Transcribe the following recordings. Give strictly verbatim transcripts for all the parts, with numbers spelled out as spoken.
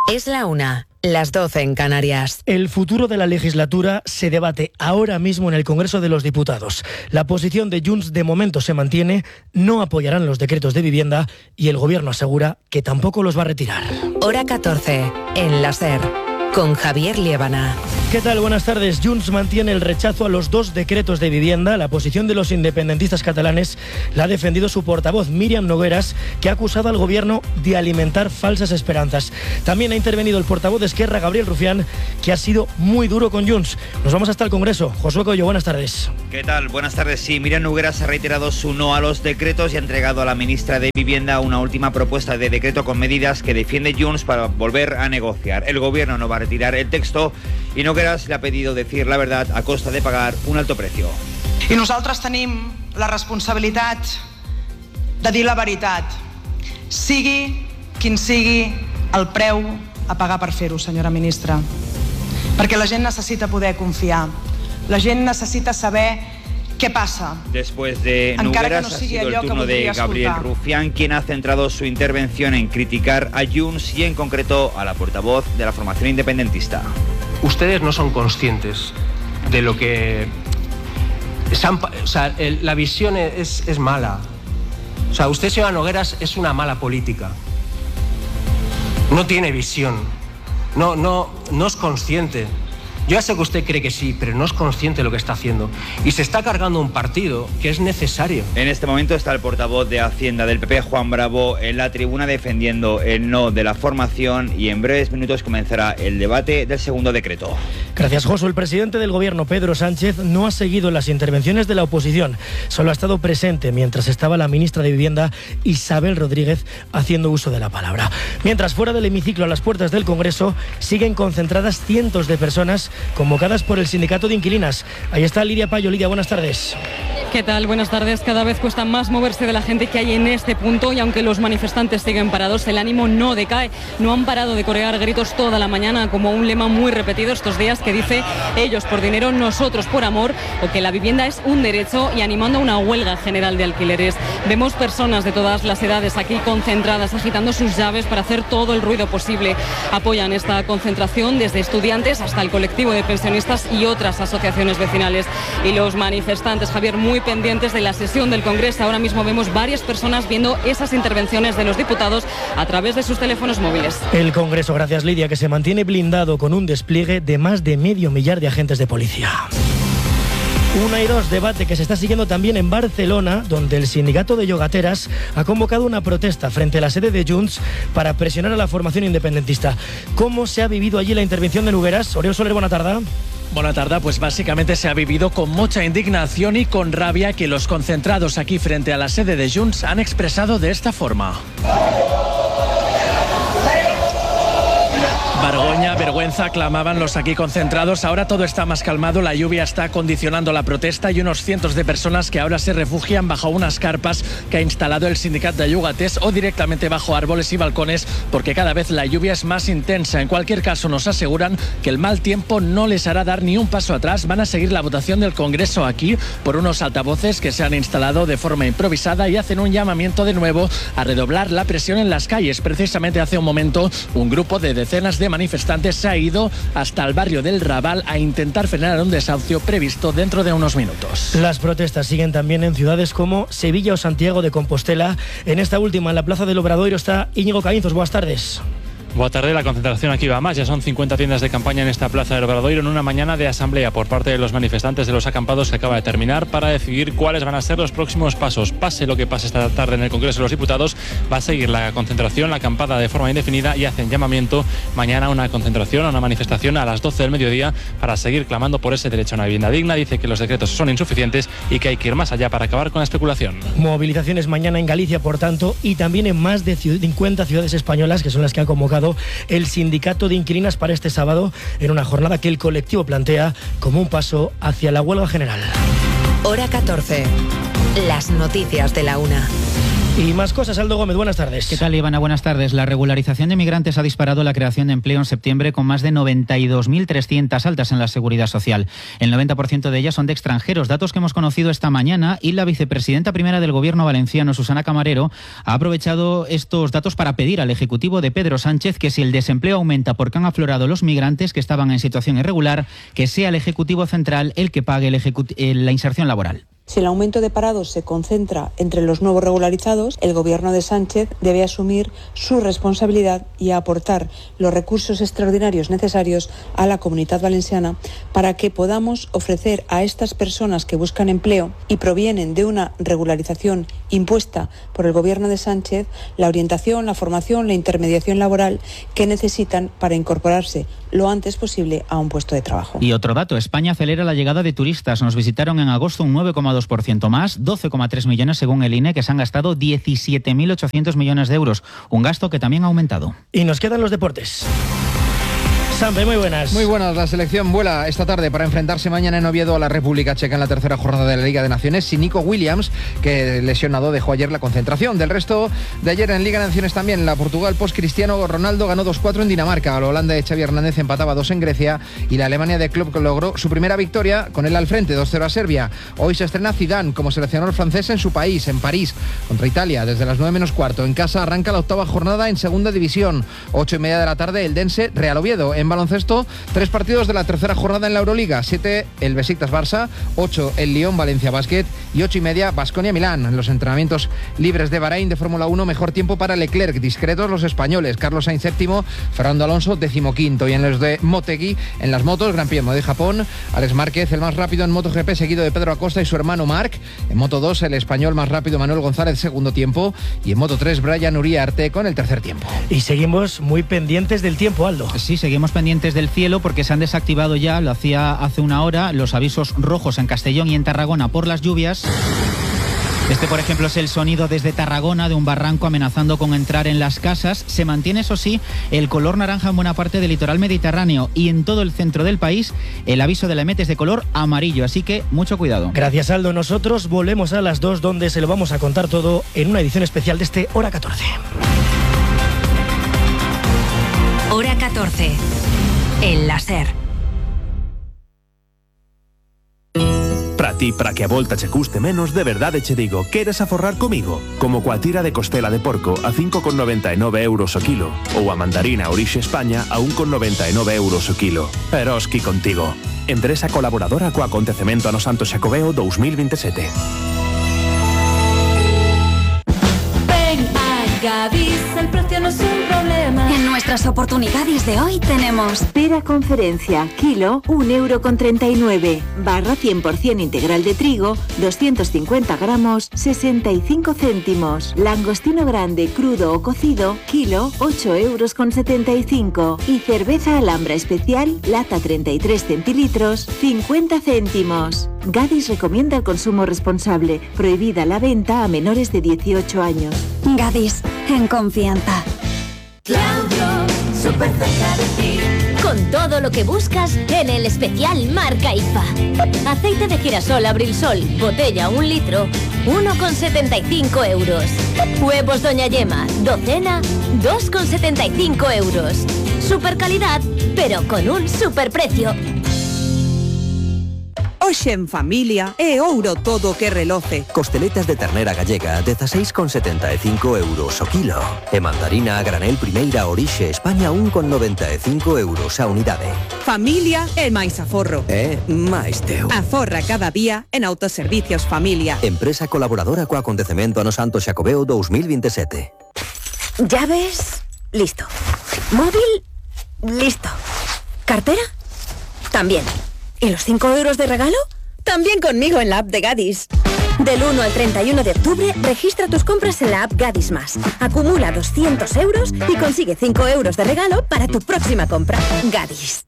Es la una, las doce en Canarias. El futuro de la legislatura se debate ahora mismo en el Congreso de los Diputados. La posición de Junts de momento se mantiene, no apoyarán los decretos de vivienda y el Gobierno asegura que tampoco los va a retirar. Hora catorce, en la SER, con Javier Liébana. ¿Qué tal? Buenas tardes. Junts mantiene el rechazo a los dos decretos de vivienda. La posición de los independentistas catalanes la ha defendido su portavoz Míriam Nogueras, que ha acusado al Gobierno de alimentar falsas esperanzas. También ha intervenido el portavoz de Esquerra, Gabriel Rufián, que ha sido muy duro con Junts. Nos vamos hasta el Congreso. Josué Coello, buenas tardes. ¿Qué tal? Buenas tardes. Sí, Míriam Nogueras ha reiterado su no a los decretos y ha entregado a la ministra de Vivienda una última propuesta de decreto con medidas que defiende Junts para volver a negociar. El Gobierno no va a retirar el texto i Nogueras le ha pedido decir la verdad a costa de pagar un alto precio. I nosaltres tenim la responsabilitat de dir la veritat, sigui quin sigui el preu a pagar per fer-ho, senyora ministra. Perquè la gent necessita poder confiar, la gent necessita saber ¿qué pasa? Después de Nogueras no ha sido el turno de Gabriel Rufián, quien ha centrado su intervención en criticar a Junts y en concreto a la portavoz de la formación independentista. Ustedes no son conscientes de lo que... O sea, el, la visión es, es mala. O sea, usted, señora Nogueras, es una mala política. No tiene visión. No, no, no es consciente. Yo ya sé que usted cree que sí, pero no es consciente de lo que está haciendo. Y se está cargando un partido que es necesario. En este momento está el portavoz de Hacienda del P P, Juan Bravo, en la tribuna defendiendo el no de la formación y en breves minutos comenzará el debate del segundo decreto. Gracias, Josu. El presidente del Gobierno, Pedro Sánchez, no ha seguido las intervenciones de la oposición. Solo ha estado presente mientras estaba la ministra de Vivienda, Isabel Rodríguez, haciendo uso de la palabra. Mientras, fuera del hemiciclo, a las puertas del Congreso, siguen concentradas cientos de personas convocadas por el sindicato de inquilinas. Ahí está Lidia Payo. Lidia, buenas tardes. ¿Qué tal? Buenas tardes. Cada vez cuesta más moverse de la gente que hay en este punto y aunque los manifestantes siguen parados, el ánimo no decae. No han parado de corear gritos toda la mañana, como un lema muy repetido estos días que dice ellos por dinero, nosotros por amor, o que la vivienda es un derecho, y animando a una huelga general de alquileres. Vemos personas de todas las edades aquí concentradas, agitando sus llaves para hacer todo el ruido posible. Apoyan esta concentración desde estudiantes hasta el colectivo de pensionistas y otras asociaciones vecinales. Y los manifestantes, Javier, muy pendientes de la sesión del Congreso. Ahora mismo vemos varias personas viendo esas intervenciones de los diputados a través de sus teléfonos móviles. El Congreso, gracias Lidia, que se mantiene blindado con un despliegue de más de medio millar de agentes de policía. Una y dos, debate que se está siguiendo también en Barcelona, donde el sindicato de yogateras ha convocado una protesta frente a la sede de Junts para presionar a la formación independentista. ¿Cómo se ha vivido allí la intervención de Nogueras? Oriol Soler, buena tarde. Buena tarde, pues básicamente se ha vivido con mucha indignación y con rabia que los concentrados aquí frente a la sede de Junts han expresado de esta forma. Vergoña, vergüenza, clamaban los aquí concentrados. Ahora todo está más calmado, la lluvia está condicionando la protesta y unos cientos de personas que ahora se refugian bajo unas carpas que ha instalado el sindicato de yogates o directamente bajo árboles y balcones porque cada vez la lluvia es más intensa. En cualquier caso nos aseguran que el mal tiempo no les hará dar ni un paso atrás. Van a seguir la votación del Congreso aquí por unos altavoces que se han instalado de forma improvisada y hacen un llamamiento de nuevo a redoblar la presión en las calles. Precisamente hace un momento un grupo de decenas de manifestantes se ha ido hasta el barrio del Raval a intentar frenar un desahucio previsto dentro de unos minutos. Las protestas siguen también en ciudades como Sevilla o Santiago de Compostela. En esta última, en la Plaza del Obradoiro, está Íñigo Caínzos. Buenas tardes. Buenas tardes, la concentración aquí va más. Ya son cincuenta tiendas de campaña en esta Plaza del Obradoiro en una mañana de asamblea por parte de los manifestantes de los acampados que acaba de terminar para decidir cuáles van a ser los próximos pasos. Pase lo que pase esta tarde en el Congreso de los Diputados, va a seguir la concentración, la acampada de forma indefinida y hacen llamamiento mañana a una concentración, a una manifestación a las doce del mediodía para seguir clamando por ese derecho a una vivienda digna. Dice que los decretos son insuficientes y que hay que ir más allá para acabar con la especulación. Movilizaciones mañana en Galicia, por tanto, y también en más de cincuenta ciudades españolas, que son las que han convocado el sindicato de inquilinas para este sábado, en una jornada que el colectivo plantea como un paso hacia la huelga general. Hora catorce. Las noticias de la una. Y más cosas, Aldo Gómez, buenas tardes. ¿Qué tal, Ivana? Buenas tardes. La regularización de migrantes ha disparado la creación de empleo en septiembre con más de noventa y dos mil trescientas altas en la Seguridad Social. El noventa por ciento de ellas son de extranjeros, datos que hemos conocido esta mañana, y la vicepresidenta primera del Gobierno valenciano, Susana Camarero, ha aprovechado estos datos para pedir al Ejecutivo de Pedro Sánchez que si el desempleo aumenta porque han aflorado los migrantes que estaban en situación irregular, que sea el Ejecutivo central el que pague el ejecut- la inserción laboral. Si el aumento de parados se concentra entre los nuevos regularizados, el Gobierno de Sánchez debe asumir su responsabilidad y aportar los recursos extraordinarios necesarios a la Comunidad Valenciana para que podamos ofrecer a estas personas que buscan empleo y provienen de una regularización impuesta por el Gobierno de Sánchez la orientación, la formación, la intermediación laboral que necesitan para incorporarse lo antes posible a un puesto de trabajo. Y otro dato, España acelera la llegada de turistas. Nos visitaron en agosto un nueve coma dos por ciento más, doce coma tres millones según el I N E, que se han gastado diecisiete mil ochocientos millones de euros, un gasto que también ha aumentado. Y nos quedan los deportes. Sampe, muy buenas. Muy buenas. La selección vuela esta tarde para enfrentarse mañana en Oviedo a la República Checa en la tercera jornada de la Liga de Naciones sin Nico Williams, que lesionado dejó ayer la concentración. Del resto de ayer en Liga de Naciones también, la Portugal post-Cristiano Ronaldo ganó dos cuatro en Dinamarca, la Holanda de Xavi Hernández empataba dos en Grecia y la Alemania de Klopp logró su primera victoria con él al frente, dos cero a Serbia. Hoy se estrena Zidane como seleccionador francés en su país, en París, contra Italia, desde las nueve menos cuarto. En casa arranca la octava jornada en Segunda División. Ocho y media de la tarde, el Dense Real Oviedo. En baloncesto, tres partidos de la tercera jornada en la Euroliga. Siete el Besiktas Barça, ocho el Lyon Valencia Basket y ocho y media Baskonia Milán. En los entrenamientos libres de Bahrein de Fórmula uno, mejor tiempo para Leclerc, discretos los españoles, Carlos Sainz séptimo, Fernando Alonso decimoquinto. Y en los de Motegi, en las motos, Gran Premio de Japón, Alex Márquez el más rápido en MotoGP, seguido de Pedro Acosta y su hermano Marc. En Moto dos, el español más rápido Manuel González, segundo tiempo, y en Moto tres, Brian Uriarte con el tercer tiempo. Y seguimos muy pendientes del tiempo, Aldo. Sí, seguimos pendientes del cielo porque se han desactivado ya, lo hacía hace una hora, los avisos rojos en Castellón y en Tarragona por las lluvias. Este, por ejemplo, es el sonido desde Tarragona de un barranco amenazando con entrar en las casas. Se mantiene, eso sí, el color naranja en buena parte del litoral mediterráneo y en todo el centro del país el aviso de la E M E T es de color amarillo, así que mucho cuidado. Gracias, Aldo. Nosotros volvemos a las dos, donde se lo vamos a contar todo en una edición especial de este Hora catorce. Hora catorce. En la SER. Para ti, para que a volta che custe menos, de verdade che digo, queres aforrar comigo? Como coa tira de costela de porco a cinco con noventa e nove euros o kilo, ou a mandarina Orixe España a un con noventa e nove euros o kilo. Eroski contigo. Empresa colaboradora co acontecemento Ano Santo Xacobeo dos mil veintisiete. Gadis, el precio no es un problema. En nuestras oportunidades de hoy tenemos pera conferencia, kilo, un euro con treinta y nueve. Barra cien por ciento integral de trigo, doscientos cincuenta gramos, sesenta y cinco céntimos. Langostino grande, crudo o cocido, kilo, ocho euros con setenta y cinco. Y cerveza Alhambra especial, lata treinta y tres centilitros, cincuenta céntimos. Gadis recomienda el consumo responsable. Prohibida la venta a menores de dieciocho años. Gadis, en confianza. Claudio, súper cerca de ti. Con todo lo que buscas en el especial marca I F A. Aceite de girasol Abrilsol, botella un litro, uno con setenta y cinco euros. Huevos Doña Yema, docena, dos con setenta y cinco euros. Super calidad, pero con un super precio. Hoxe en familia é ouro todo que reloce. Costeletas de ternera gallega, dezasseis con setenta e cinco euros o kilo. E mandarina a granel primeira Orixe España, un con noventa e cinco euros a unidade. Familia é máis aforro. É máis teu. Aforra cada día en Autoservicios Familia. Empresa colaboradora co acontecemento Ano Santo Xacobeo dos mil veintisiete. Llaves, listo. Móvil, listo. ¿Cartera? También. ¿Y los cinco euros de regalo? También conmigo en la app de Gadis. Del uno al treinta y uno de octubre, registra tus compras en la app Gadis Más. Acumula doscientos euros y consigue cinco euros de regalo para tu próxima compra. Gadis.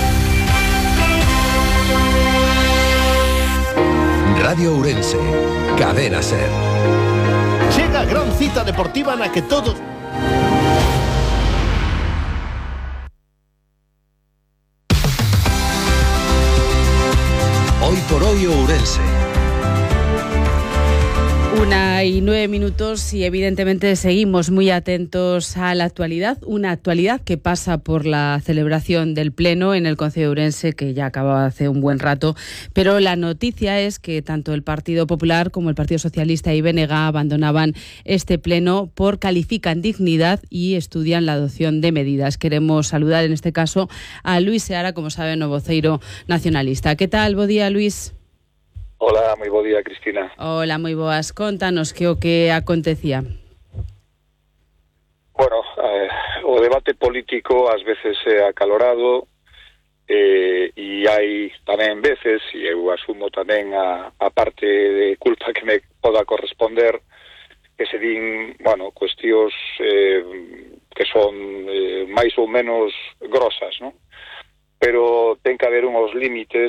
Radio Ourense, Cadena SER. Chega a gran cita deportiva na que todos... Hoy por hoy Ourense. Una Hay nueve minutos y evidentemente seguimos muy atentos a la actualidad, una actualidad que pasa por la celebración del Pleno en el Concello de Ourense, que ya acababa hace un buen rato, pero la noticia es que tanto el Partido Popular como el Partido Socialista y B N G abandonaban este Pleno por califican dignidad y estudian la adopción de medidas. Queremos saludar en este caso a Luís Seara, como saben, o voceiro nacionalista. Que tal? Bo día, Luís. Hola, moi bo día, Cristina. Hola, moi boas. Contanos que o que acontecía. Bueno, eh, o debate político ás veces é acalorado eh, e hai tamén veces, e eu asumo tamén a, a parte de culpa que me poda corresponder, que se din, bueno, cuestións eh, que son eh, máis ou menos grosas, non? Pero ten que haber uns límites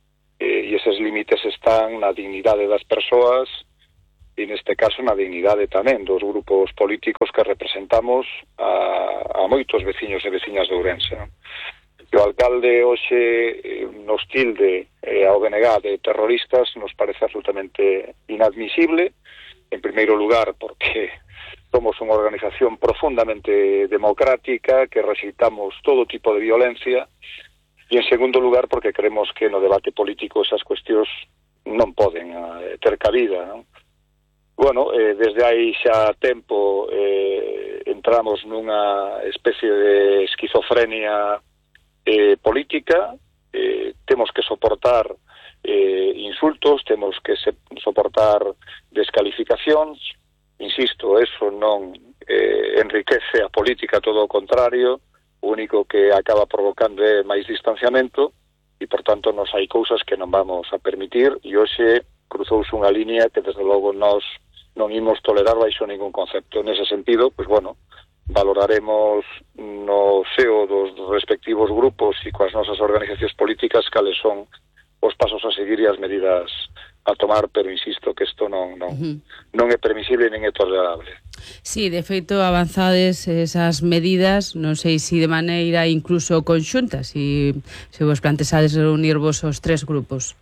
e eses límites están na dignidade das persoas e neste caso na dignidade tamén dos grupos políticos que representamos a, a moitos veciños e veciñas de Ourense. O alcalde hoxe nos tilde eh, ao B N G de terroristas nos parece absolutamente inadmisible, en primeiro lugar porque somos unha organización profundamente democrática que rexeitamos todo tipo de violencia. E en segundo lugar porque creemos que no debate político esas cuestións non poden eh, ter cabida, non? Bueno, eh, desde aí xa tempo eh, entramos nunha especie de esquizofrenia eh, política, eh, temos que soportar eh, insultos, temos que se, soportar descalificacións, insisto, eso non eh, enriquece a política, todo o contrario, o único que acaba provocando é máis distanciamento e, por tanto, nos hai cousas que non vamos a permitir e hoxe cruzouse unha línea que, desde logo, nós non imos tolerar baixo ningún concepto. Nese sentido, pois, bueno, valoraremos no seo dos respectivos grupos e coas nosas organizacións políticas cales son os pasos a seguir e as medidas a tomar, pero insisto que isto non, non, uh-huh. non é permisible nin é tolerable. Sí, de feito, avanzades esas medidas, non sei se de maneira incluso conxunta, se, se vos plantexades reunirvos os tres grupos.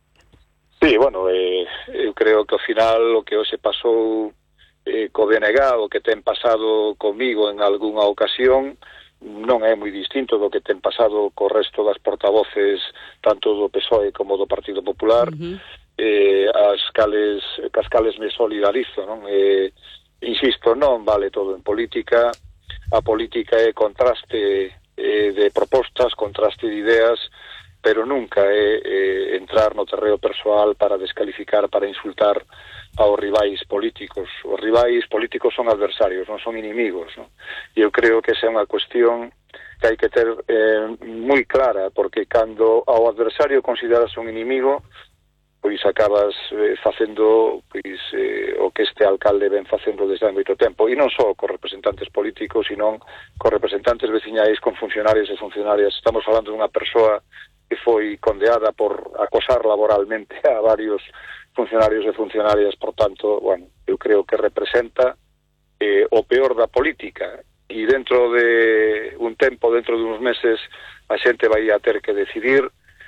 Sí, bueno, eh, eu creo que ao final o que hoxe pasou eh, co B N G, o que ten pasado comigo en algunha ocasión, non é moi distinto do que ten pasado co resto das portavoces tanto do P S O E como do Partido Popular, uh-huh. eh, as cales, as cales me solidarizo, non? Eh, insisto, non vale todo en política, a política é contraste eh, de propostas, contraste de ideas, pero nunca é eh, entrar no terreo persoal para descalificar, para insultar aos rivais políticos. Os rivais políticos son adversarios, non son inimigos, non? E eu creo que esa é unha cuestión que hai que ter eh, moi clara, porque cando ao adversario consideras un inimigo, pois acabas eh, facendo pois eh, o que este alcalde ven facendo desde hai moito tempo, e non só cos representantes políticos, sino cos representantes veciñais, con funcionarios e funcionarias. Estamos falando dunha persoa que foi condeada por acosar laboralmente a varios funcionarios e funcionarias, por tanto, bueno, eu creo que representa eh, o peor da política, e dentro de un tempo, dentro de uns meses, a xente vai a ter que decidir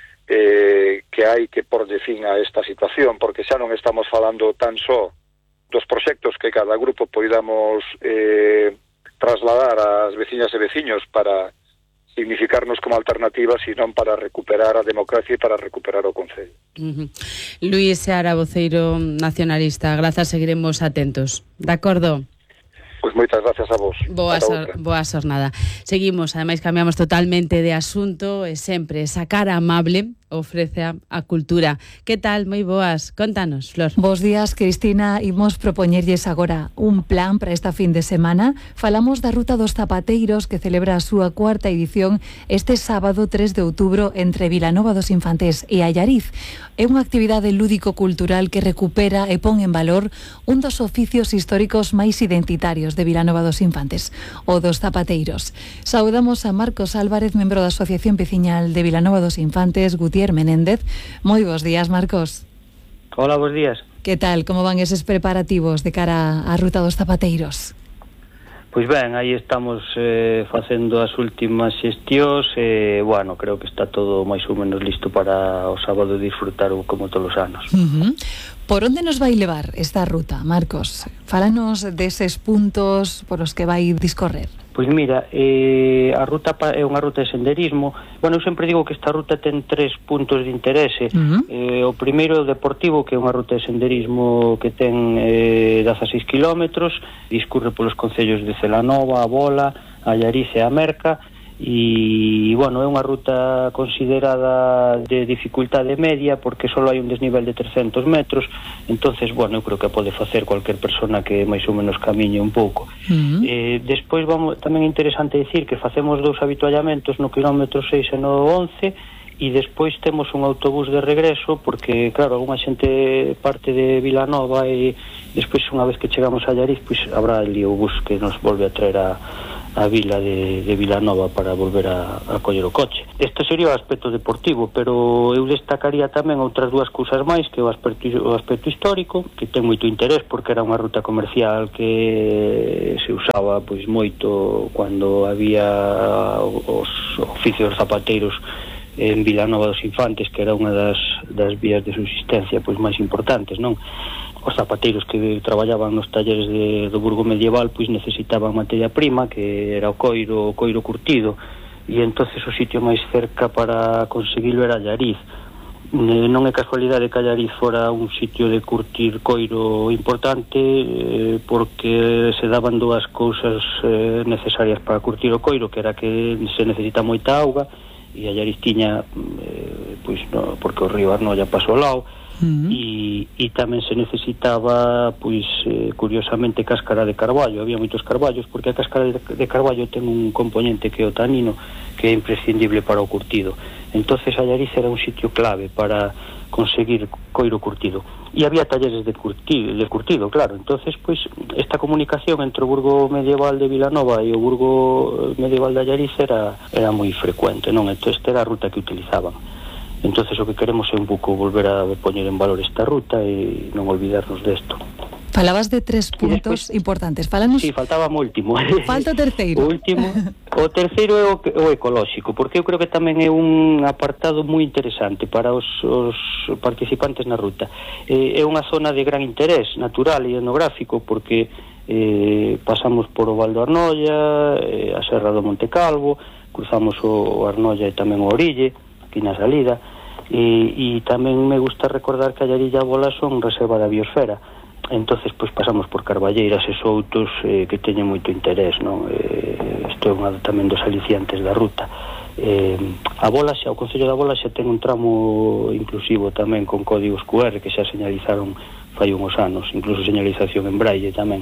Eh, que hai que porlle fin a esta situación, porque xa non estamos falando tan só dos proxectos que cada grupo poidamos eh, trasladar ás veciñas e veciños para significarnos como alternativa, sino para recuperar a democracia e para recuperar o Concello. Uh-huh. Luís Seara, voceiro nacionalista, grazas, seguiremos atentos. De acordo? Pois moitas gracias a vos. Boa, sor, boa xornada. Seguimos, ademais cambiamos totalmente de asunto e sempre esa cara amable ofrece a, a cultura. Que tal? Moi boas. Contanos, Flor. Bos días, Cristina. Imos propoñerlles agora un plan para esta fin de semana. Falamos da Ruta dos Zapateiros, que celebra a súa cuarta edición este sábado tres de outubro entre Vilanova dos Infantes e Allariz. É unha actividade lúdico-cultural que recupera e pon en valor un dos oficios históricos máis identitarios de Vilanova dos Infantes, o dos zapateiros. Saudamos a Marcos Álvarez, membro da Asociación Veciñal de Vilanova dos Infantes, Gutiérrez Menéndez. Moi bons días, Marcos. Hola, bons días. Que tal? Como van eses preparativos de cara á Ruta dos Zapateiros? Pois ben, aí estamos eh, facendo as últimas xestións e, eh, bueno, creo que está todo máis ou menos listo para o sábado disfrutar como todos os anos. Uh-huh. Por onde nos vai levar esta ruta, Marcos? Fálanos deses puntos por os que vai discorrer. Pois mira, eh, a ruta é unha ruta de senderismo. Bueno, eu sempre digo que esta ruta ten tres puntos de interese. Uh-huh. eh, o primeiro é o deportivo, que é unha ruta de senderismo que ten eh, dezaseis kilómetros, discurre polos concellos de Celanova, a Bola, a Allariz e a Merca, e, bueno, é unha ruta considerada de dificultade media porque só hai un desnivel de trescentos metros. Entonces, bueno, eu creo que pode facer cualquier persona que máis ou menos camiñe un pouco. Uh-huh. eh, despois vamos, tamén é interesante dicir que facemos dous habituallamentos no kilómetro seis e no once, e despois temos un autobús de regreso porque, claro, alguna xente parte de Vilanova e despois, unha vez que chegamos a Allariz, pois habrá ali o bus que nos volve a traer a a vila de, de Vilanova para volver a, a coller o coche. Este sería o aspecto deportivo, pero eu destacaría tamén outras dúas cousas máis, que o aspecto, o aspecto histórico, que ten moito interés porque era unha ruta comercial que se usaba pois moito cando había os oficios zapateiros en Vilanova dos Infantes, que era unha das, das vías de subsistencia pois máis importantes, non? Os zapateiros que traballaban nos talleres de, do Burgo medieval pois necesitaban materia prima, que era o coiro, o coiro curtido, e entonces o sitio máis cerca para conseguilo era Allariz. Eh, non é casualidade que Allariz fora un sitio de curtir coiro importante, eh, porque se daban dúas cousas eh, necesarias para curtir o coiro, que era que se necesita moita auga, e Allariz tiña, eh, pois, no, porque o río Arnoia pasou ao lado. Uh-huh. e, e tamén se necesitaba pois eh, curiosamente cáscara de carballo. Había moitos carballos porque a cáscara de, de carballo ten un componente que é o tanino, que é imprescindible para o curtido. Entonces Allariz era un sitio clave para conseguir coiro curtido, e había talleres de curtido, de curtido claro. Entonces pois esta comunicación entre o Burgo medieval de Vilanova e o Burgo medieval de Allariz era, era moi frecuente, non? Entón esta era a ruta que utilizaban. Entonces o que queremos é un pouco volver a poñer en valor esta ruta e non olvidarnos desto. Falabas de tres puntos después, importantes. Fálanos... Sí, faltaba o último. Falta o terceiro. O último, o terceiro é o, o ecolóxico, porque eu creo que tamén é un apartado moi interesante para os, os participantes na ruta. Eh, é unha zona de gran interés natural e etnográfico porque eh, pasamos por o Val do Arnoia, eh, a Serra do Monte Calvo, cruzamos o, o Arnoia e tamén o Orille, aquí na salida, e, e tamén me gusta recordar que Allariz e a Bola son reserva da biosfera. Entonces pois pasamos por carballeiras e soutos eh, que teñen moito interés, non? Eh, isto é unha tamén dos aliciantes da ruta. Eh, a Bola xa, o Concello da Bola xa ten un tramo inclusivo tamén con códigos cu erre que xa señalizaron fai uns anos, incluso señalización en braille tamén.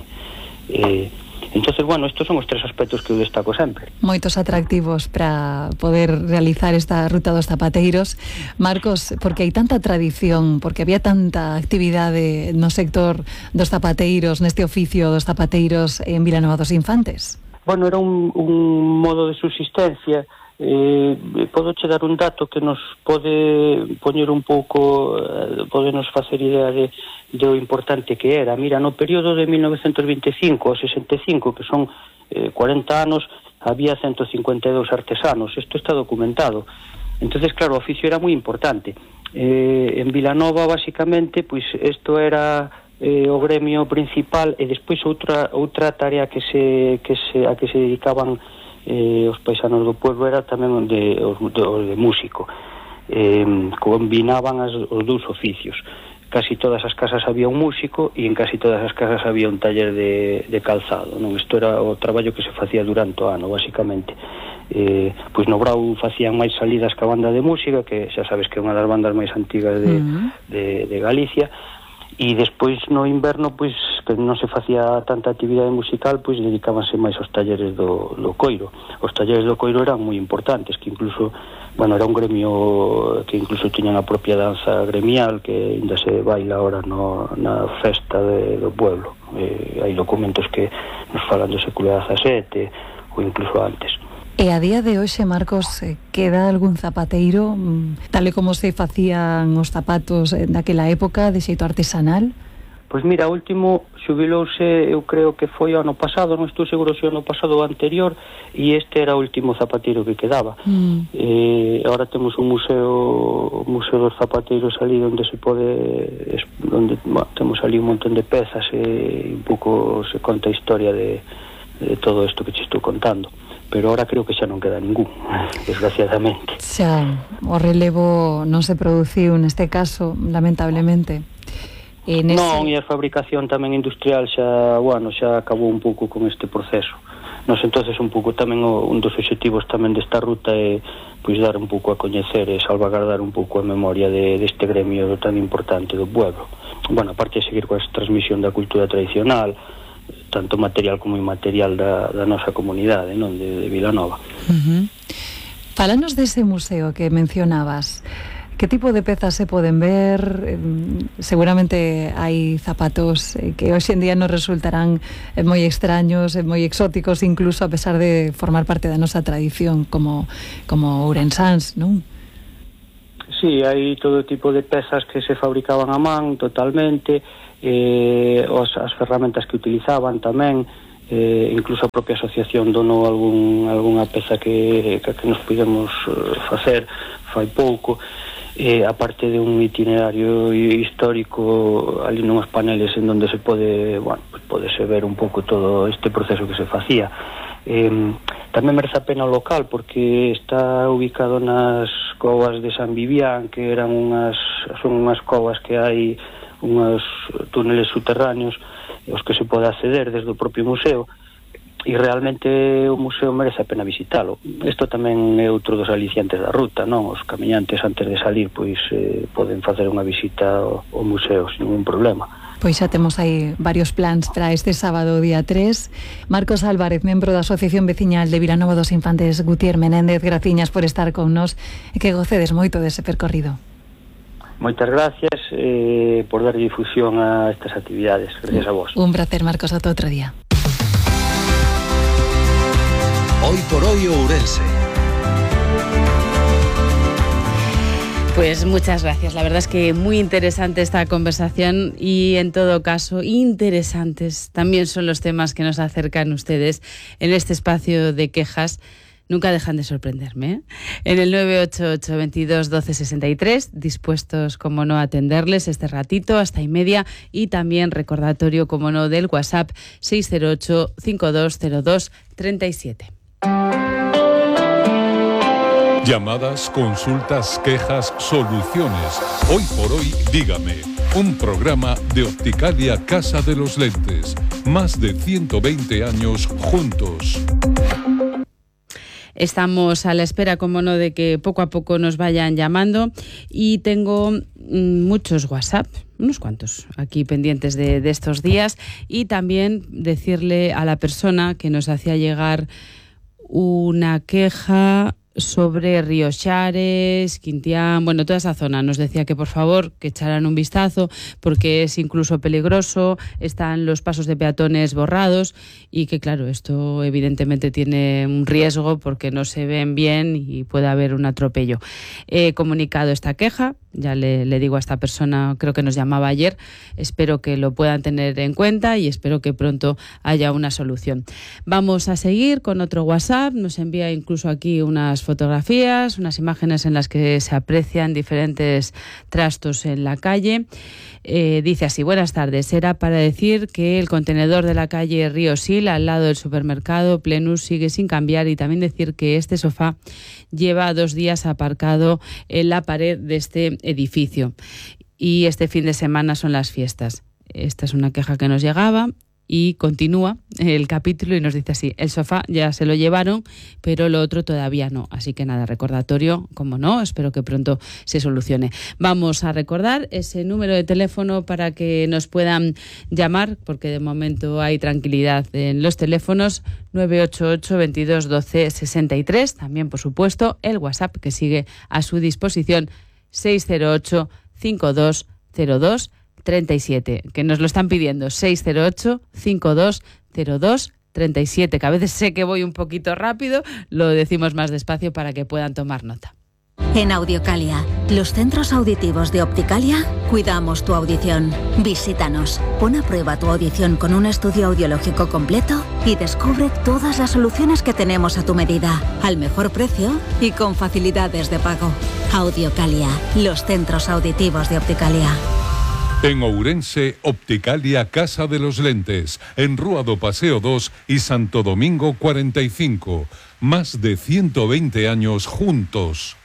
Eh, Entonces, bueno, estos son os tres aspectos que eu destaco sempre. Moitos atractivos para poder realizar esta ruta dos zapateiros. Marcos, porque hai tanta tradición, porque había tanta actividade no sector dos zapateiros, neste oficio dos zapateiros en Vilanova dos Infantes? Bueno, era un, un modo de subsistencia. Eh, podo che dar un dato que nos pode poñer un pouco, eh, pode nos facer idea de do importante que era. Mira, no período de mil novecentos vinte e cinco ao sesenta e cinco, que son eh, cuarenta anos, había ciento cincuenta e dous artesanos. Isto está documentado. Entonces, claro, o oficio era moi importante. Eh, en Vilanova, basicamente, pois isto era eh, o gremio principal, e despois outra outra tarea que se que se a que se dedicaban eh, os paisanos do pueblo era tamén de, os, de, os de músico. Eh, combinaban as, os dous oficios. Casi todas as casas había un músico e en casi todas as casas había un taller de, de calzado, non? Isto era o traballo que se facía durante o ano, basicamente. Eh, pois no Brau facían máis salidas ca banda de música, que xa sabes que é unha das bandas máis antigas de, uh-huh. de, de Galicia. E despois no inverno, pois que non se facía tanta actividade musical, pois dedicábanse máis aos talleres do, do coiro. Os talleres do coiro eran moi importantes, que incluso, bueno, era un gremio que incluso tiñan a propia danza gremial, que ainda se baila ahora no, na festa de, do pueblo. Eh, hai documentos que nos falan do século dezasete ou incluso antes. E a día de hoxe, Marcos, queda algún zapateiro, tal e como se facían os zapatos daquela época, de xeito artesanal? Pois mira, o último xubilouse, eu creo que foi o ano pasado, non estou seguro se o ano pasado ou anterior, e este era o último zapateiro que quedaba. Mm. Eh, ahora temos un museo, un museo dos zapateiros ali onde se pode, onde bueno, temos ali un montón de pezas e un pouco se conta a historia de, de todo isto que te estou contando. Pero ahora creo que xa non queda ningún, desgraciadamente. Xa, o relevo non se produciu neste caso, lamentablemente. En ese... Non, e a fabricación tamén industrial xa, bueno, xa acabou un pouco con este proceso. Nos entonces un pouco tamén o, un dos obxectivos tamén desta ruta é pois dar un pouco a coñecer e salvagardar un pouco a memoria de, deste gremio tan importante do pueblo. Bueno, aparte de seguir coa transmisión da cultura tradicional, tanto material como inmaterial da, da nosa comunidade, non, de, de Vilanova. Uh-huh. Fálanos dese museo que mencionabas. Que tipo de pezas se poden ver? Eh, seguramente hai zapatos eh, que hoxe en día nos resultarán eh, moi extraños, eh, moi exóticos incluso, a pesar de formar parte da nosa tradición como, como ourensáns, non? Sí, hai todo tipo de pezas que se fabricaban a man totalmente, eh, os, as ferramentas que utilizaban tamén, eh, incluso a propia asociación donou algún, algunha peza que, que, que nos podemos facer fai pouco. Eh, aparte de un itinerario histórico ali nuns paneles en donde se pode, bueno, pues podese ver un pouco todo este proceso que se facía. Eh, tamén merece a pena o local porque está ubicado nas covas de San Vivián, que eran unhas, son unhas covas que hai unhos túneles subterráneos os que se pode acceder desde o propio museo. E realmente o museo merece a pena visitalo. Isto tamén é outro dos aliciantes da ruta, non? Os camiñantes antes de salir pois eh, poden facer unha visita ao, ao museo sin ningún problema. Pois xa temos aí varios plans para este sábado día tres. Marcos Álvarez, membro da Asociación Veciñal de Vilanova dos Infantes, Gutiérrez Menéndez, graciñas por estar con nos e que gocedes moito dese percorrido. Moitas gracias eh, por dar difusión a estas actividades. Gracias a vos. Un placer, Marcos, ata outro día. Hoy por hoy Ourense. Pues muchas gracias. La verdad es que muy interesante esta conversación y en todo caso interesantes también son los temas que nos acercan ustedes en este espacio de quejas. Nunca dejan de sorprenderme, ¿eh? En el nueve ocho ocho, veintidós, doce, sesenta y tres, dispuestos, como no, a atenderles este ratito hasta y media, y también recordatorio, como no, del WhatsApp seis cero ocho, cinco dos cero dos, tres siete. Llamadas, consultas, quejas, soluciones. Hoy por hoy, dígame. Un programa de Opticalia Casa de los Lentes. Más de ciento veinte años juntos. Estamos a la espera, como no, de que poco a poco nos vayan llamando y tengo mmm, muchos WhatsApp, unos cuantos, aquí pendientes de, de estos días, y también decirle a la persona que nos hacía llegar una queja sobre Río Xares, Quintián, bueno, toda esa zona. Nos decía que por favor que echaran un vistazo porque es incluso peligroso, están los pasos de peatones borrados y que claro, esto evidentemente tiene un riesgo porque no se ven bien y puede haber un atropello. He comunicado esta queja, ya le, le digo a esta persona, creo que nos llamaba ayer, espero que lo puedan tener en cuenta y espero que pronto haya una solución. Vamos a seguir con otro WhatsApp, nos envía incluso aquí unas fotografías, unas imágenes en las que se aprecian diferentes trastos en la calle. Eh, dice así: buenas tardes, era para decir que el contenedor de la calle Río Sil, al lado del supermercado Plenus, sigue sin cambiar, y también decir que este sofá lleva dos días aparcado en la pared de este edificio y este fin de semana son las fiestas. Esta es una queja que nos llegaba. Y continúa el capítulo y nos dice así: el sofá ya se lo llevaron, pero lo otro todavía no. Así que nada, recordatorio, como no, espero que pronto se solucione. Vamos a recordar ese número de teléfono para que nos puedan llamar, porque de momento hay tranquilidad en los teléfonos: nueve ocho ocho, veintidós, doce, sesenta y tres. También, por supuesto, el WhatsApp que sigue a su disposición: seis cero ocho, cinco dos cero dos, treinta y siete, que nos lo están pidiendo, seis cero ocho, cinco dos cero dos, treinta y siete, que a veces sé que voy un poquito rápido, lo decimos más despacio para que puedan tomar nota. En Audiocalia, los centros auditivos de Opticalia, cuidamos tu audición. Visítanos, pon a prueba tu audición con un estudio audiológico completo y descubre todas las soluciones que tenemos a tu medida, al mejor precio y con facilidades de pago. Audiocalia, los centros auditivos de Opticalia. En Ourense, Opticalia Casa de los Lentes, en Rúa do Paseo dos y Santo Domingo cuarenta y cinco. Más de ciento veinte años juntos.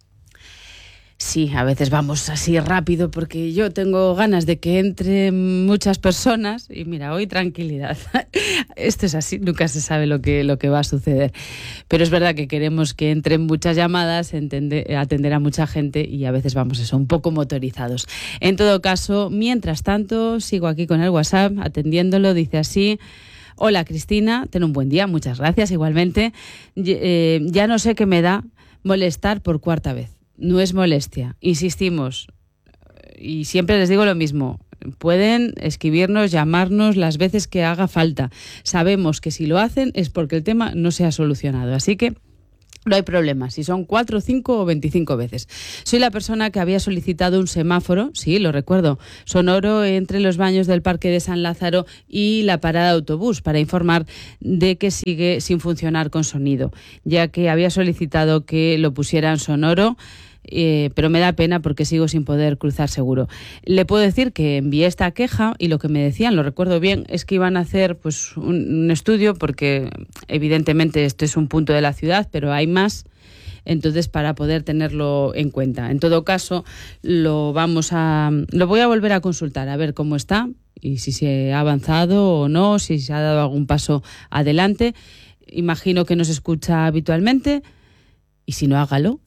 Sí, a veces vamos así rápido porque yo tengo ganas de que entren muchas personas y mira, hoy tranquilidad. Esto es así, nunca se sabe lo que, lo que va a suceder. Pero es verdad que queremos que entren muchas llamadas, entender, atender a mucha gente y a veces vamos eso, un poco motorizados. En todo caso, mientras tanto, sigo aquí con el WhatsApp atendiéndolo, dice así... Hola Cristina, ten un buen día, muchas gracias igualmente. Eh, ya no sé qué me da molestar por cuarta vez. No es molestia, insistimos, y siempre les digo lo mismo, pueden escribirnos, llamarnos las veces que haga falta. Sabemos que si lo hacen es porque el tema no se ha solucionado, así que no hay problema, si son cuatro, cinco o veinticinco veces. Soy la persona que había solicitado un semáforo, sí, lo recuerdo, sonoro entre los baños del Parque de San Lázaro y la parada de autobús para informar de que sigue sin funcionar con sonido, ya que había solicitado que lo pusieran sonoro. Eh, pero me da pena porque sigo sin poder cruzar seguro. Le puedo decir que envié esta queja y lo que me decían, lo recuerdo bien, es que iban a hacer pues un, un estudio porque evidentemente esto es un punto de la ciudad, pero hay más, entonces para poder tenerlo en cuenta. En todo caso, lo vamos a lo voy a volver a consultar a ver cómo está y si se ha avanzado o no, si se ha dado algún paso adelante. Imagino que nos escucha habitualmente. Y si no, hágalo.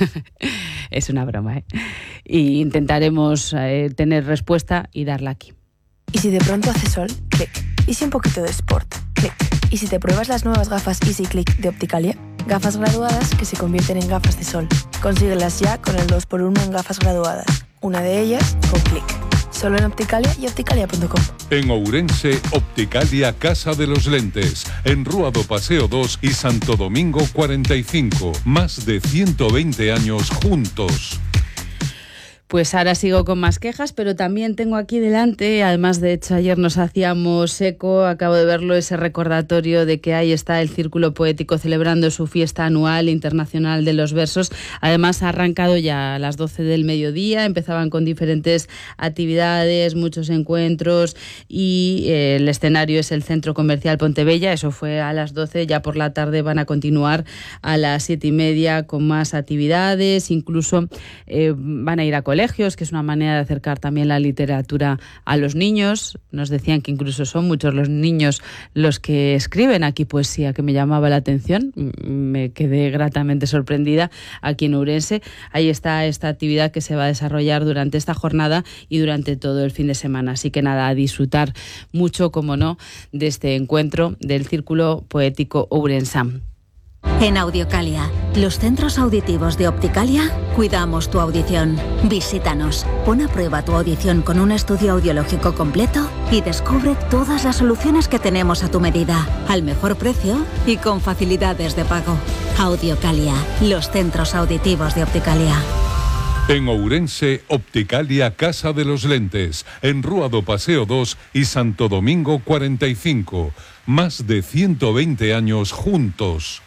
Es una broma, ¿eh? Y intentaremos eh, tener respuesta y darla aquí. ¿Y si de pronto hace sol? Clic. ¿Y si un poquito de sport? Clic. ¿Y si te pruebas las nuevas gafas Easy Click de Opticalia? Gafas graduadas que se convierten en gafas de sol. Consíguelas ya con el dos por uno en gafas graduadas. Una de ellas con Clic. Solo en Opticalia y opticalia punto com. En Ourense, Opticalia Casa de los Lentes, en Rúa do Paseo dos y Santo Domingo cuarenta y cinco. Más de ciento veinte años juntos. Pues ahora sigo con más quejas, pero también tengo aquí delante, además de hecho ayer nos hacíamos eco, acabo de verlo, ese recordatorio de que ahí está el Círculo Poético celebrando su fiesta anual internacional de los versos. Además ha arrancado ya a las doce del mediodía, empezaban con diferentes actividades, muchos encuentros y eh, el escenario es el Centro Comercial Pontebella, eso fue a las doce, ya por la tarde van a continuar a las siete y media con más actividades, incluso eh, van a ir a colegios, que es una manera de acercar también la literatura a los niños. Nos decían que incluso son muchos los niños los que escriben aquí poesía, que me llamaba la atención. Me quedé gratamente sorprendida aquí en Ourense. Ahí está esta actividad que se va a desarrollar durante esta jornada y durante todo el fin de semana. Así que nada, a disfrutar mucho, como no, de este encuentro del Círculo Poético Ourensán. En Audiocalia, los centros auditivos de Opticalia, cuidamos tu audición. Visítanos, pon a prueba tu audición con un estudio audiológico completo y descubre todas las soluciones que tenemos a tu medida, al mejor precio y con facilidades de pago. Audiocalia, los centros auditivos de Opticalia. En Ourense, Opticalia Casa de los Lentes, en Rúa do Paseo dos y Santo Domingo cuarenta y cinco. Más de ciento veinte años juntos.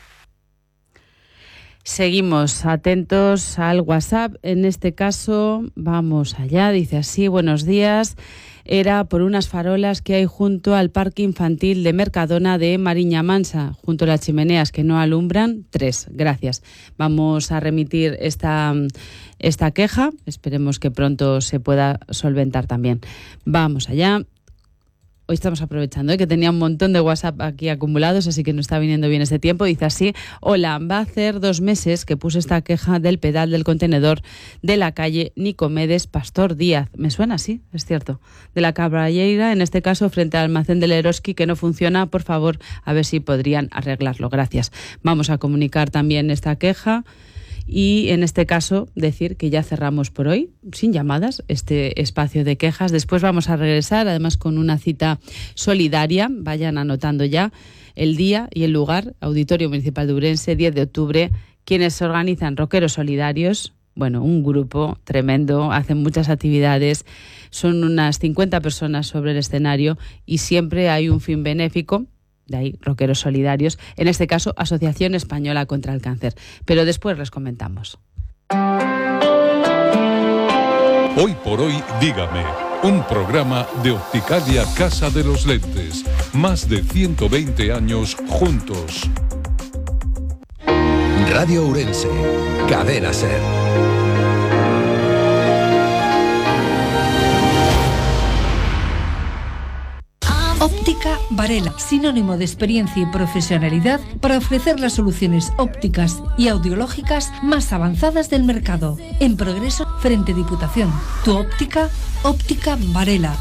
Seguimos atentos al WhatsApp. En este caso, vamos allá. Dice así, buenos días. Era por unas farolas que hay junto al parque infantil de Mercadona de Mariña Mansa, junto a las chimeneas que no alumbran. Tres, gracias. Vamos a remitir esta, esta queja. Esperemos que pronto se pueda solventar también. Vamos allá. Hoy estamos aprovechando ¿eh? que tenía un montón de WhatsApp aquí acumulados, así que no está viniendo bien este tiempo. Dice así, hola, va a hacer dos meses que puse esta queja del pedal del contenedor de la calle Nicomedes Pastor Díaz. Me suena así, es cierto. De la Caballeira, en este caso, frente al almacén del Eroski, que no funciona. Por favor, a ver si podrían arreglarlo. Gracias. Vamos a comunicar también esta queja. Y en este caso decir que ya cerramos por hoy, sin llamadas, este espacio de quejas. Después vamos a regresar, además con una cita solidaria. Vayan anotando ya el día y el lugar. Auditorio Municipal de Ourense, diez de octubre, quienes organizan Rockeros Solidarios. Bueno, un grupo tremendo, hacen muchas actividades, son unas cincuenta personas sobre el escenario y siempre hay un fin benéfico, de ahí Rockeros Solidarios, en este caso Asociación Española contra el Cáncer. Pero después les comentamos. Hoy por hoy, dígame, un programa de Opticalia Casa de los Lentes. Más de ciento veinte años juntos. Radio Ourense, Cadena SER. Óptica Varela, sinónimo de experiencia y profesionalidad para ofrecer las soluciones ópticas y audiológicas más avanzadas del mercado. En progreso frente Diputación. Tu óptica, Óptica Varela.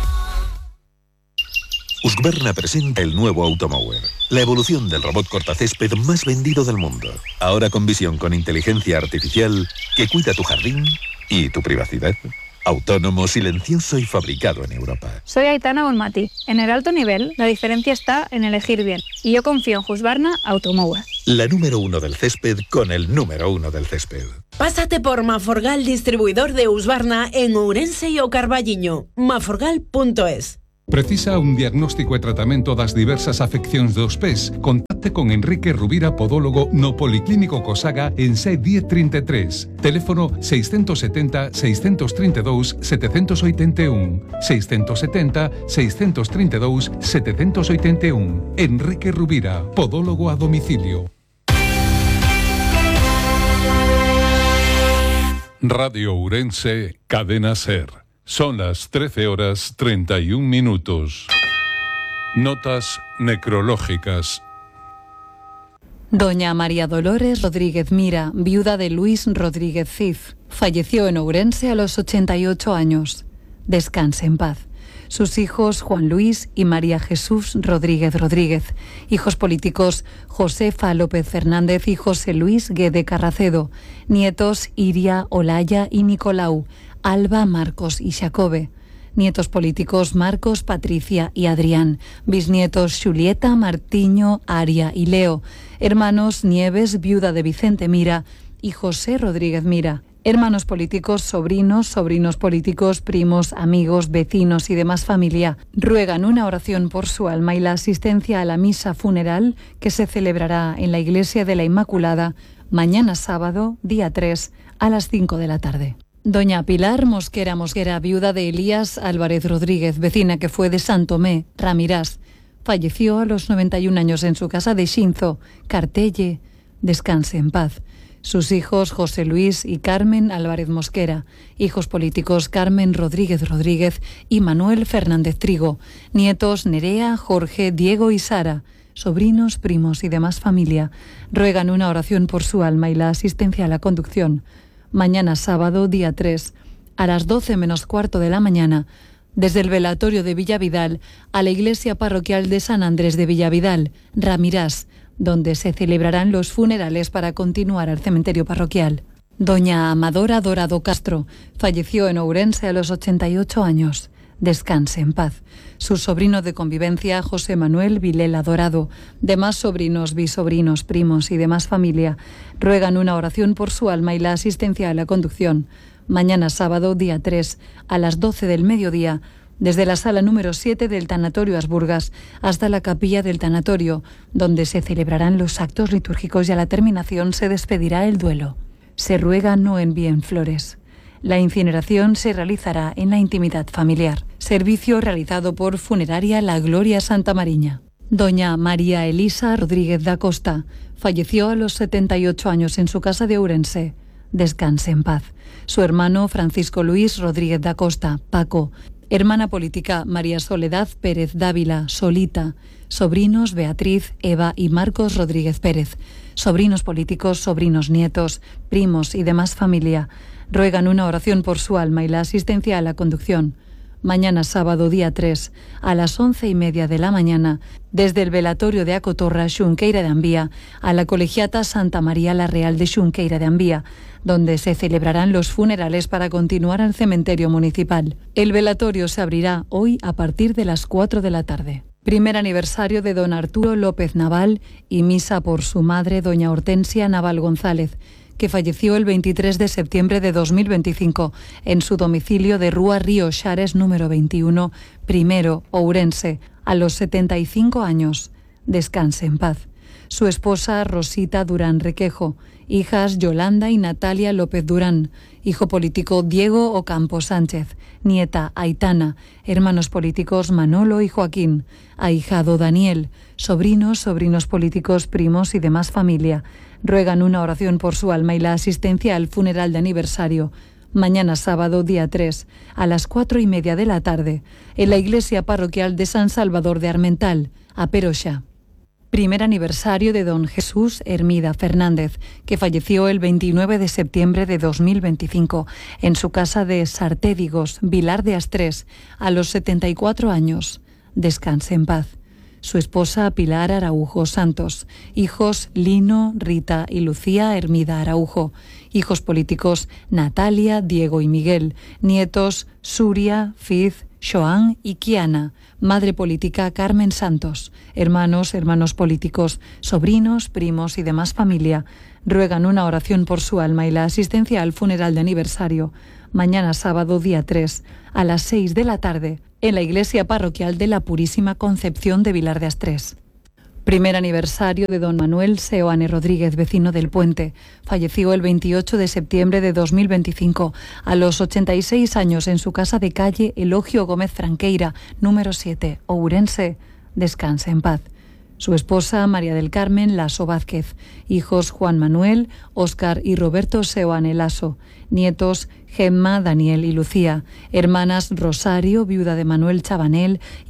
Husqvarna presenta el nuevo Automower, la evolución del robot cortacésped más vendido del mundo. Ahora con visión con inteligencia artificial que cuida tu jardín y tu privacidad. Autónomo, silencioso y fabricado en Europa. Soy Aitana Bonmati. En el alto nivel, la diferencia está en elegir bien. Y yo confío en Husqvarna Automower. La número uno del césped con el número uno del césped. Pásate por Maforgal, distribuidor de Husqvarna en Ourense e o Carballiño. maforgal punto es. Precisa un diagnóstico e tratamento das diversas afeccións dos pés? Contacte con Enrique Rubira, podólogo no Policlínico Cosaga en C diez treinta e tres. Teléfono seiscentos setenta, seiscentos treinta e dous, setecentos oitenta e un. seiscentos setenta, seiscentos treinta e dous, setecentos oitenta e un. Enrique Rubira, podólogo a domicilio. Radio Ourense, Cadena SER. Son las trece horas treinta y un minutos. Notas necrológicas. Doña María Dolores Rodríguez Mira, viuda de Luis Rodríguez Cid, falleció en Ourense a los ochenta y ocho años. Descanse en paz. Sus hijos Juan Luis y María Jesús Rodríguez Rodríguez. Hijos políticos Josefa López Fernández y José Luis Guede Carracedo. Nietos Iria, Olaya y Nicolau. Alba, Marcos y Jacobe. Nietos políticos Marcos, Patricia y Adrián. Bisnietos Julieta, Martiño, Aria y Leo. Hermanos Nieves, viuda de Vicente Mira, y José Rodríguez Mira. Hermanos políticos, sobrinos, sobrinos políticos, primos, amigos, vecinos y demás familia ruegan una oración por su alma y la asistencia a la misa funeral que se celebrará en la Iglesia de la Inmaculada mañana sábado, día tres, a las cinco de la tarde. Doña Pilar Mosquera Mosquera, viuda de Elías Álvarez Rodríguez, vecina que fue de Santomé, Ramirás, falleció a los noventa y un años en su casa de Xinzo, Cartelle. Descanse en paz. Sus hijos José Luis y Carmen Álvarez Mosquera, hijos políticos Carmen Rodríguez Rodríguez y Manuel Fernández Trigo, nietos Nerea, Jorge, Diego y Sara, sobrinos, primos y demás familia, ruegan una oración por su alma y la asistencia a la conducción. Mañana sábado, día tres, a las doce menos cuarto de la mañana, desde el velatorio de Villavidal a la iglesia parroquial de San Andrés de Villavidal, Ramirás, donde se celebrarán los funerales para continuar al cementerio parroquial. Doña Amadora Dorado Castro falleció en Ourense a los ochenta y ocho años. Descanse en paz. Su sobrino de convivencia, José Manuel Vilela Dorado, demás sobrinos, bisobrinos, primos y demás familia, ruegan una oración por su alma y la asistencia a la conducción. Mañana sábado, día tres, a las doce del mediodía, desde la sala número siete del Tanatorio Asburgas hasta la capilla del Tanatorio, donde se celebrarán los actos litúrgicos y a la terminación se despedirá el duelo. Se ruega no envíen flores. La incineración se realizará en la intimidad familiar. Servicio realizado por Funeraria La Gloria Santa Mariña. Doña María Elisa Rodríguez da Costa falleció a los setenta y ocho años en su casa de Ourense. Descanse en paz. Su hermano Francisco Luis Rodríguez da Costa, Paco. Hermana política María Soledad Pérez Dávila, Solita. Sobrinos Beatriz, Eva y Marcos Rodríguez Pérez. Sobrinos políticos, sobrinos nietos, primos y demás familia ruegan una oración por su alma y la asistencia a la conducción. Mañana sábado, día tres, a las once y media de la mañana, desde el velatorio de Acotorra, Xunqueira de Ambía, a la colegiata Santa María la Real de Xunqueira de Ambía, donde se celebrarán los funerales para continuar al cementerio municipal. El velatorio se abrirá hoy a partir de las cuatro de la tarde. Primer aniversario de don Arturo López Naval y misa por su madre, doña Hortensia Naval González, que falleció el veintitrés de septiembre de dos mil veinticinco en su domicilio de Rúa Río Xares número veintiuno, primero, Ourense, a los setenta y cinco años. Descanse en paz. Su esposa Rosita Durán Requejo, hijas Yolanda y Natalia López Durán, hijo político Diego Ocampo Sánchez, nieta Aitana, hermanos políticos Manolo y Joaquín, ahijado Daniel, sobrinos, sobrinos políticos, primos y demás familia. Ruegan una oración por su alma y la asistencia al funeral de aniversario, mañana sábado día tres, a las cuatro y media de la tarde, en la iglesia parroquial de San Salvador de Armental, a Peroxa. Primer aniversario de don Jesús Hermida Fernández, que falleció el veintinueve de septiembre de dos mil veinticinco en su casa de Sartédigos, Vilar de Astrés, a los setenta y cuatro años. Descanse en paz. Su esposa Pilar Araujo Santos, hijos Lino, Rita y Lucía Hermida Araujo, hijos políticos Natalia, Diego y Miguel, nietos Suria, Fiz, Joan y Kiana, madre política Carmen Santos, hermanos, hermanos políticos, sobrinos, primos y demás familia. Ruegan una oración por su alma y la asistencia al funeral de aniversario, mañana sábado día tres, a las seis de la tarde, en la iglesia parroquial de la Purísima Concepción de Vilar de Astrés. Primer aniversario de don Manuel Seoane Rodríguez, vecino del Puente. Falleció el veintiocho de septiembre de dos mil veinticinco, a los ochenta y seis años, en su casa de calle Elogio Gómez Franqueira, número siete, Ourense. Descanse en paz. Su esposa María del Carmen Lasso Vázquez, hijos Juan Manuel, Óscar y Roberto Seoane Lasso, nietos Gemma, Daniel y Lucía, hermanas Rosario, viuda de Manuel Chabanel, y